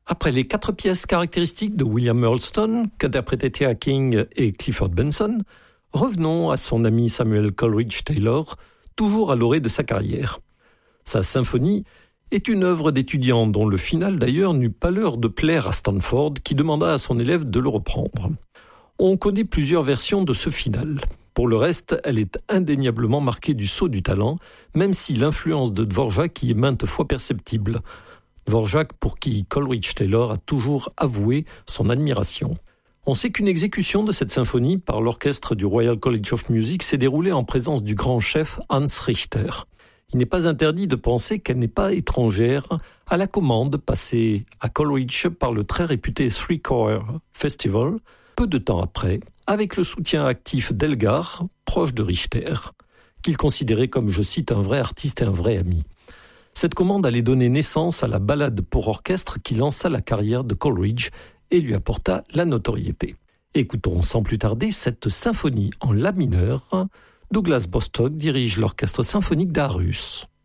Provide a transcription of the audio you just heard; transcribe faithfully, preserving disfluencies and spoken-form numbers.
Après les quatre pièces caractéristiques de William Earlston, qu'interprétaient T A King et Clifford Benson, revenons à son ami Samuel Coleridge Taylor, toujours à l'orée de sa carrière. Sa symphonie est une œuvre d'étudiant dont le final d'ailleurs n'eut pas l'heure de plaire à Stanford, qui demanda à son élève de le reprendre. On connaît plusieurs versions de ce final. Pour le reste, elle est indéniablement marquée du sceau du talent, même si l'influence de Dvorak y est maintes fois perceptible. Dvorak pour qui Coleridge Taylor a toujours avoué son admiration. On sait qu'une exécution de cette symphonie par l'orchestre du Royal College of Music s'est déroulée en présence du grand chef Hans Richter. Il n'est pas interdit de penser qu'elle n'est pas étrangère à la commande passée à Coleridge par le très réputé Three Choir Festival, peu de temps après, avec le soutien actif d'Elgar, proche de Richter, qu'il considérait comme, je cite, un vrai artiste et un vrai ami. Cette commande allait donner naissance à la ballade pour orchestre qui lança la carrière de Coleridge et lui apporta la notoriété. Écoutons sans plus tarder cette symphonie en la mineur. Douglas Bostock dirige l'orchestre symphonique d'Aarhus.